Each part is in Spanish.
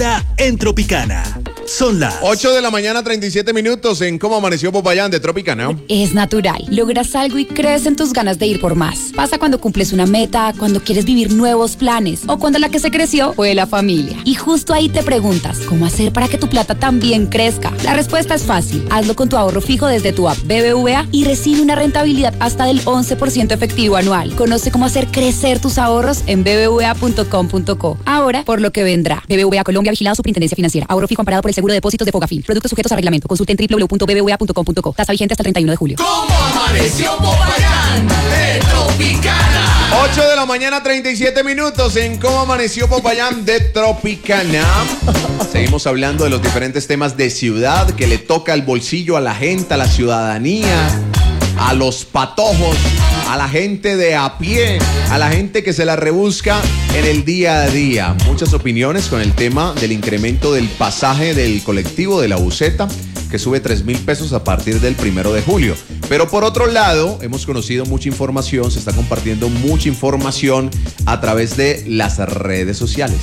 hora en Tropicana. Son las 8 de la mañana, 37 minutos en Cómo Amaneció Popayán de Tropicana. Es natural. Logras algo y crees en tus ganas de ir por más. Pasa cuando cumples una meta, cuando quieres vivir nuevos planes o cuando la que se creció fue la familia. Y justo ahí te preguntas, ¿cómo hacer para que tu plata también crezca? La respuesta es fácil. Hazlo con tu ahorro fijo desde tu app BBVA y recibe una rentabilidad hasta del 11% efectivo anual. Conoce cómo hacer crecer tus ahorros en bbva.com.co. Ahora, por lo que vendrá. BBVA Colombia, vigilado Superintendencia Financiera. Ahorro fijo amparado por el seguro de depósitos de Fogafín. Productos sujetos a reglamento. Consulte en www.bbva.com.co. Tasa vigente hasta el 31 de julio. ¿Cómo amaneció Popayán de Tropicana? 8 de la mañana, 37 minutos en Cómo Amaneció Popayán de Tropicana. Seguimos hablando de los diferentes temas de ciudad que le toca el bolsillo a la gente, a la ciudadanía, a los patojos, a la gente de a pie, a la gente que se la rebusca en el día a día. Muchas opiniones con el tema del incremento del pasaje del colectivo de la buseta, que sube 3.000 pesos a partir del 1 de julio. Pero por otro lado, hemos conocido mucha información, se está compartiendo mucha información a través de las redes sociales.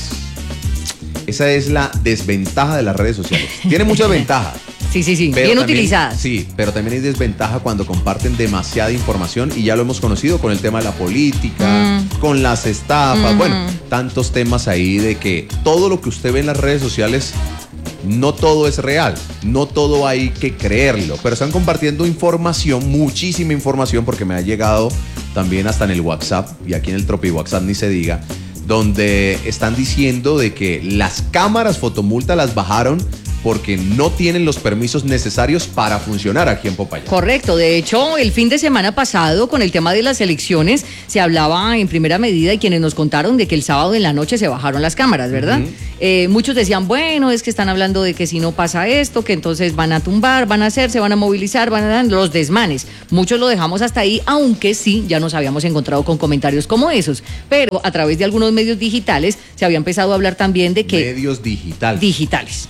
Esa es la desventaja de las redes sociales. Tiene muchas ventajas. Sí, bien también, utilizadas. Sí, pero también hay desventaja cuando comparten demasiada información y ya lo hemos conocido con el tema de la política, con las estafas, bueno, tantos temas ahí de que todo lo que usted ve en las redes sociales, no todo es real, no todo hay que creerlo, pero están compartiendo información, muchísima información, porque me ha llegado también hasta en el WhatsApp, y aquí en el Tropi WhatsApp ni se diga, donde están diciendo de que las cámaras fotomulta las bajaron porque no tienen los permisos necesarios para funcionar aquí en Popayán. Correcto, de hecho, el fin de semana pasado, con el tema de las elecciones, se hablaba en primera medida, y quienes nos contaron de que el sábado en la noche se bajaron las cámaras, ¿verdad? Muchos decían, bueno, es que están hablando de que si no pasa esto, que entonces van a tumbar, van a hacer, se van a movilizar, van a dar los desmanes. Muchos lo dejamos hasta ahí, aunque sí, ya nos habíamos encontrado con comentarios como esos. Pero a través de algunos medios digitales se había empezado a hablar también de que... Medios digitales. Digitales.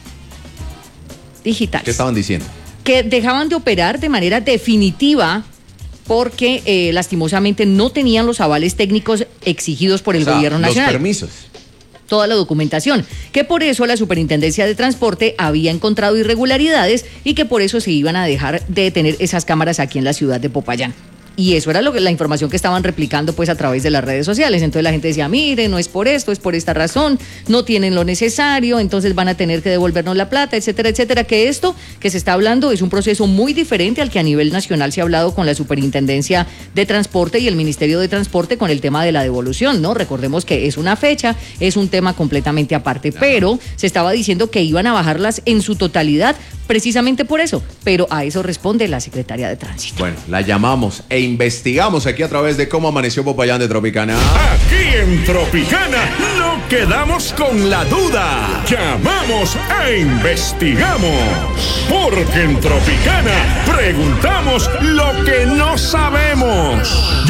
¿Qué estaban diciendo? Que dejaban de operar de manera definitiva porque lastimosamente no tenían los avales técnicos exigidos por el gobierno nacional. Los permisos. Toda la documentación, que por eso la Superintendencia de Transporte había encontrado irregularidades y que por eso se iban a dejar de tener esas cámaras aquí en la ciudad de Popayán. Y eso era la información que estaban replicando pues a través de las redes sociales. Entonces la gente decía, mire, no es por esto, es por esta razón, no tienen lo necesario, entonces van a tener que devolvernos la plata, etcétera, etcétera. Que esto que se está hablando es un proceso muy diferente al que a nivel nacional se ha hablado con la Superintendencia de Transporte y el Ministerio de Transporte con el tema de la devolución, ¿no? Recordemos que es una fecha, es un tema completamente aparte, pero se estaba diciendo que iban a bajarlas en su totalidad precisamente por eso, pero a eso responde la Secretaría de Tránsito. Bueno, la llamamos e investigamos aquí a través de Cómo Amaneció Popayán de Tropicana. Aquí en Tropicana no quedamos con la duda. Llamamos e investigamos. Porque en Tropicana preguntamos lo que no sabemos.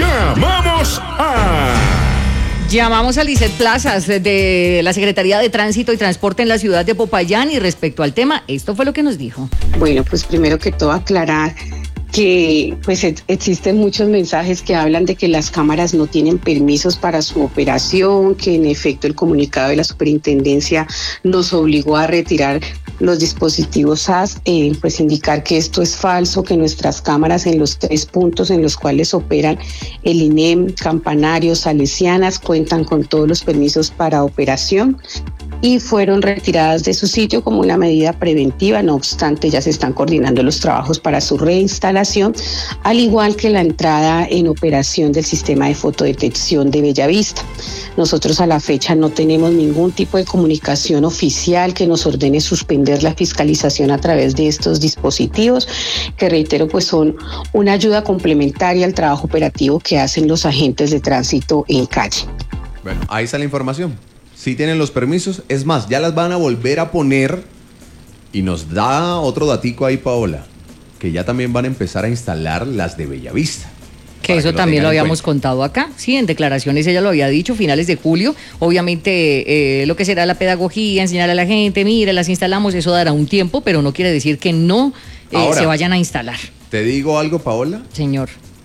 Llamamos a Lizeth Plazas de la Secretaría de Tránsito y Transporte en la ciudad de Popayán y respecto al tema, esto fue lo que nos dijo. Bueno, pues primero que todo aclarar que pues existen muchos mensajes que hablan de que las cámaras no tienen permisos para su operación, que en efecto el comunicado de la superintendencia nos obligó a retirar los dispositivos SAS, pues indicar que esto es falso, que nuestras cámaras en los 3 puntos en los cuales operan el INEM, Campanario, Salesianas, cuentan con todos los permisos para operación y fueron retiradas de su sitio como una medida preventiva. No obstante, ya se están coordinando los trabajos para su reinstalación, al igual que la entrada en operación del sistema de fotodetección de Bellavista. Nosotros a la fecha no tenemos ningún tipo de comunicación oficial que nos ordene suspender la fiscalización a través de estos dispositivos, que reitero, pues son una ayuda complementaria al trabajo operativo que hacen los agentes de tránsito en calle. Bueno, ahí está la información. Sí tienen los permisos, es más, ya las van a volver a poner y nos da otro datico ahí, Paola, que ya también van a empezar a instalar las de Bellavista. Que eso también lo habíamos contado acá, sí, en declaraciones ella lo había dicho, finales de julio, obviamente lo que será la pedagogía, enseñar a la gente, mire, las instalamos, eso dará un tiempo, pero no quiere decir que no ahora, se vayan a instalar. ¿Te digo algo, Paola? Señor.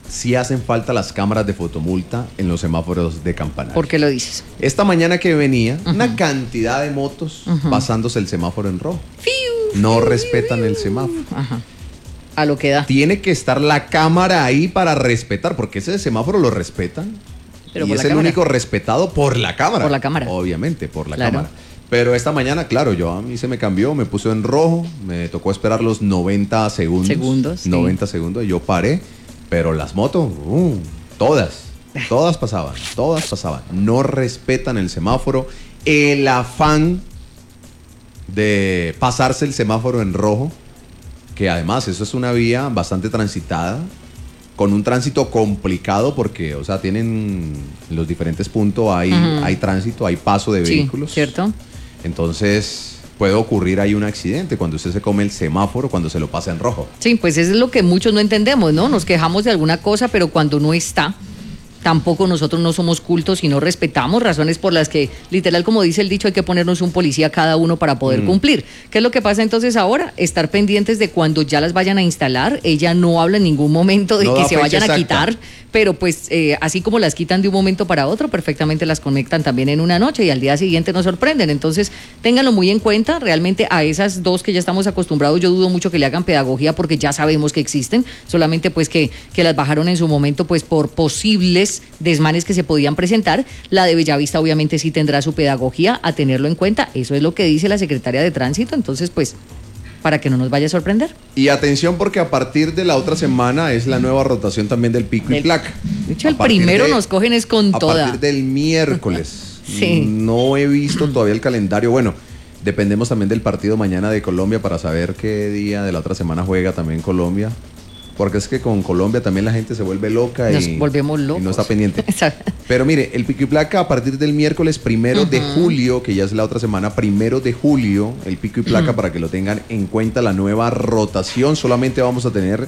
sí hacen falta las cámaras de fotomulta en los semáforos de Campanario. ¿Por qué lo dices? Esta mañana que venía, una cantidad de motos pasándose el semáforo en rojo. No respetan el semáforo. Ajá. A lo que da. Tiene que estar la cámara ahí para respetar, porque ese semáforo lo respetan. Pero y por es la el cámara. único respetado por la cámara. Por la cámara. Obviamente, por la Claro. cámara. Pero esta mañana, claro, a mí se me cambió, me puso en rojo, me tocó esperar los 90 segundos. Segundos, sí. 90 segundos, y yo paré, pero las motos, todas pasaban. No respetan el semáforo. El afán de pasarse el semáforo en rojo, que además eso es una vía bastante transitada, con un tránsito complicado porque, o sea, tienen los diferentes puntos, hay tránsito, hay paso de vehículos. Sí, ¿cierto? Entonces puede ocurrir ahí un accidente cuando usted se come el semáforo, cuando se lo pasa en rojo. Sí, pues eso es lo que muchos no entendemos, ¿no? Nos quejamos de alguna cosa, pero cuando no está, tampoco nosotros no somos cultos y no respetamos, razones por las que, literal, como dice el dicho, hay que ponernos un policía cada uno para poder cumplir. ¿Qué es lo que pasa entonces ahora? Estar pendientes de cuando ya las vayan a instalar. Ella no habla en ningún momento de No que da se fecha vayan a exacta. quitar, pero pues así como las quitan de un momento para otro, perfectamente las conectan también en una noche y al día siguiente nos sorprenden. Entonces, ténganlo muy en cuenta. Realmente a esas dos que ya estamos acostumbrados, yo dudo mucho que le hagan pedagogía porque ya sabemos que existen, solamente pues que las bajaron en su momento pues por posibles desmanes que se podían presentar. La de Bellavista obviamente sí tendrá su pedagogía a tenerlo en cuenta. Eso es lo que dice la secretaria de Tránsito. Entonces, pues, para que no nos vaya a sorprender. Y atención porque a partir de la otra semana es la nueva rotación también del pico y placa. De hecho, el A partir primero de- nos cogen es con a toda. partir del miércoles. Sí. No he visto todavía el calendario. Bueno, dependemos también del partido mañana de Colombia para saber qué día de la otra semana juega también Colombia. Porque es que con Colombia también la gente se vuelve loca Nos y, volvemos locos. y no está pendiente. Exacto. Pero mire, el pico y placa a partir del miércoles 1 de julio, que ya es la otra semana, 1 de julio, el pico y placa para que lo tengan en cuenta, la nueva rotación. Solamente vamos a tener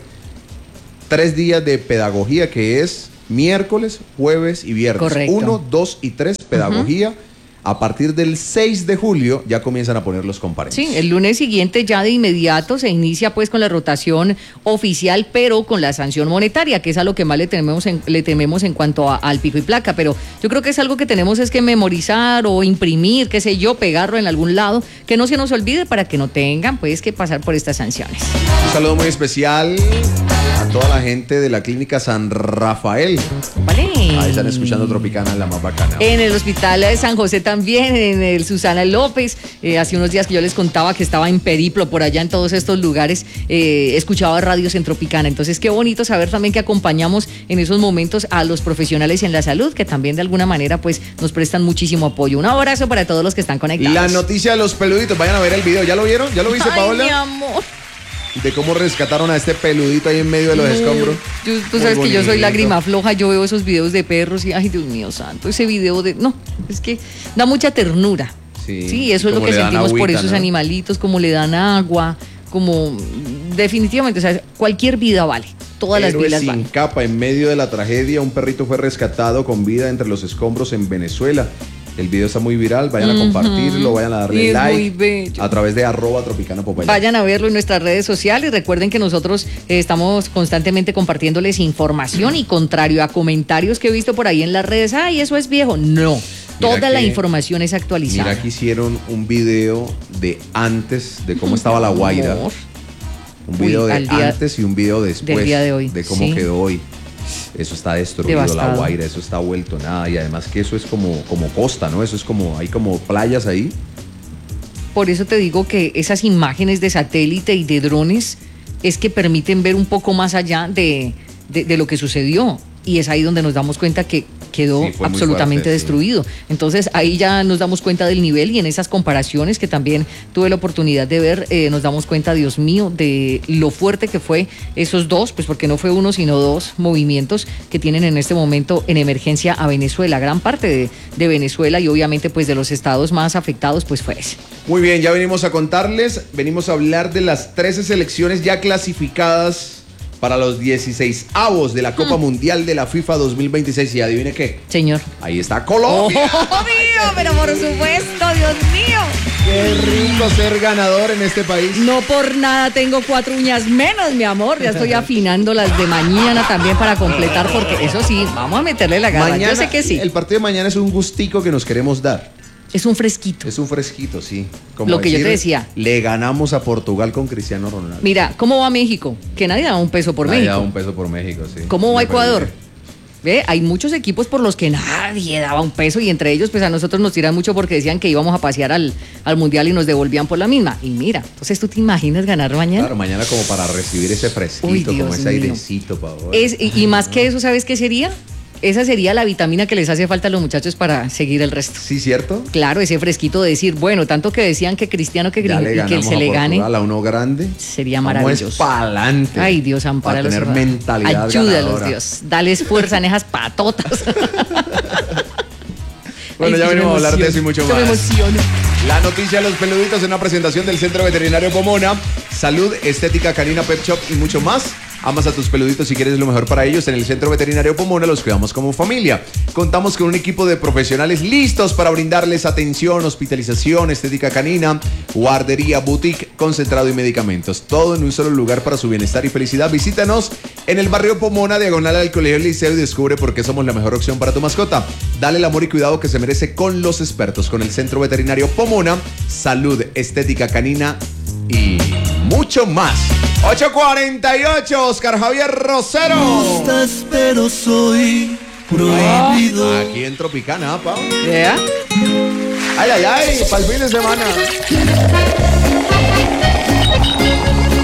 3 días de pedagogía, que es miércoles, jueves y viernes. Correcto. 1, 2 y 3, pedagogía. A partir del 6 de julio ya comienzan a poner los comparendos. Sí, el lunes siguiente ya de inmediato se inicia pues con la rotación oficial, pero con la sanción monetaria, que es a lo que más le tememos en cuanto al pico y placa. Pero yo creo que es algo que tenemos es que memorizar o imprimir, qué sé yo, pegarlo en algún lado, que no se nos olvide para que no tengan pues que pasar por estas sanciones. Un saludo muy especial a toda la gente de la clínica San Rafael. ¿Vale? Ahí están escuchando Tropicana, la más bacana. En el hospital de San José también, en el Susana López. Hace unos días que yo les contaba que estaba en periplo por allá en todos estos lugares, escuchaba radios en Tropicana. Entonces, qué bonito saber también que acompañamos en esos momentos a los profesionales en la salud, que también de alguna manera pues nos prestan muchísimo apoyo. Un abrazo para todos los que están conectados. La noticia de los peluditos, vayan a ver el video. ¿Ya lo vieron? ¿Ya lo viste, Ay, Paola? mi amor. De cómo rescataron a este peludito ahí en medio de los escombros. Tú Muy sabes que yo soy bonito. lágrima floja, yo veo esos videos de perros y, ay, Dios mío santo, ese video de... No, es que da mucha ternura. Sí, eso es lo como que le dan sentimos por agüita, esos ¿no? animalitos, como le dan agua, como... Definitivamente, o sea, cualquier vida vale, todas las Héroe vidas sin valen. capa, en medio de la tragedia, un perrito fue rescatado con vida entre los escombros en Venezuela. El video está muy viral, vayan a compartirlo, vayan a Y darle es like muy bello. a través de @Tropicana Popayán. Vayan a verlo en nuestras redes sociales. Recuerden que nosotros estamos constantemente compartiéndoles información y contrario a comentarios que he visto por ahí en las redes, ay, eso es viejo. No, toda la que- información es actualizada. Mira que hicieron un video de antes de cómo estaba La Guaira. Amor. Un video Uy, de al día- antes y un video después del día de hoy, de cómo sí. quedó hoy. Eso está destruido, Devastado. La Guaira, eso está vuelto nada. Y además que eso es como costa, ¿no? Eso es como, hay como playas ahí. Por eso te digo que esas imágenes de satélite y de drones es que permiten ver un poco más allá de lo que sucedió. Y es ahí donde nos damos cuenta que quedó Sí, fue muy absolutamente fuerte, sí. destruido. Entonces ahí ya nos damos cuenta del nivel y en esas comparaciones que también tuve la oportunidad de ver, nos damos cuenta, Dios mío, de lo fuerte que fue esos dos, pues porque no fue uno sino dos movimientos que tienen en este momento en emergencia a Venezuela. Gran parte de Venezuela y obviamente pues de los estados más afectados pues fue ese. Muy bien, ya venimos a contarles, venimos a hablar de las 13 selecciones ya clasificadas para los 16avos de la Copa Mundial de la FIFA 2026. Y adivine qué. Señor. Ahí está Colombia. Obvio, pero por supuesto, Dios mío. Qué rico ser ganador en este país. No por nada tengo 4 uñas menos, mi amor. Ya estoy afinando las de mañana también para completar, porque eso sí, vamos a meterle la garra. Mañana, yo sé que sí. El partido de mañana es un gustico que nos queremos dar. Es un fresquito. Es un fresquito, sí. Como Lo que yo te decir, decía. Le ganamos a Portugal con Cristiano Ronaldo. Mira, ¿cómo va México? Que nadie da un peso por Nadie México. da un peso por México, sí. ¿Cómo va Me Ecuador? parece. Ve, hay muchos equipos por los que nadie daba un peso y entre ellos pues a nosotros nos tiran mucho porque decían que íbamos a pasear al Mundial y nos devolvían por la misma. Y mira, entonces tú te imaginas ganar mañana. Claro, mañana como para recibir ese fresquito, Uy, como Dios ese mío. airecito, Paola. Y más que eso, ¿sabes qué sería? Esa sería la vitamina que les hace falta a los muchachos para seguir el resto. Sí, ¿cierto? Claro, ese fresquito de decir, bueno, tanto que decían que Cristiano que, Ya le y que ganamos se le a gane, Portugal, a uno grande. sería Vamos maravilloso. pa'lante. Ay, Dios, Para ampáralos. tener mentalidad Ayúdalos, ganadora. Dios. Dales fuerza en esas patotas. Bueno, Ay, ya yo me venimos a hablar de eso y emociono. mucho Yo me más. emociono. La noticia de los peluditos en una presentación del Centro Veterinario Pomona. Salud, estética canina, pet shop y mucho más. Amas a tus peluditos y quieres lo mejor para ellos. En el Centro Veterinario Pomona los cuidamos como familia. Contamos con un equipo de profesionales listos para brindarles atención, hospitalización, estética canina, guardería, boutique, concentrado y medicamentos. Todo en un solo lugar para su bienestar y felicidad. Visítanos en el barrio Pomona, diagonal al Colegio Liceo, y descubre por qué somos la mejor opción para tu mascota. Dale el amor y cuidado que se merece con los expertos. Con el Centro Veterinario Pomona, salud, estética canina y mucho más. 8:48, Oscar Javier Rosero. Pero soy prohibido. Aquí en Tropicana, pa. ¿Ya? Ay, ay, ay, para el fin de semana.